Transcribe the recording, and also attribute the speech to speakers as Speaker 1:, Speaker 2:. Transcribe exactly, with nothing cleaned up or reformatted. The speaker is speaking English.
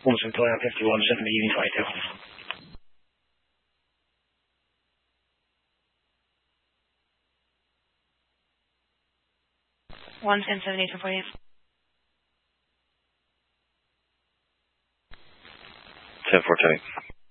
Speaker 1: One Centurion fifty-one, seven Union twenty-two.
Speaker 2: One ten seven eight for you.
Speaker 3: Ten four twenty.